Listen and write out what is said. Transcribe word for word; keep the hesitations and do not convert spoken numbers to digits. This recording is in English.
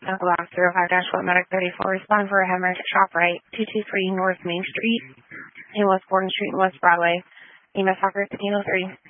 Medical Box zero five dash one Medic thirty-four. Respond for a hemorrhage at ShopRite, two two three North Main Street, in West Gordon Street and West Broadway. Email Soccer sixteen oh three.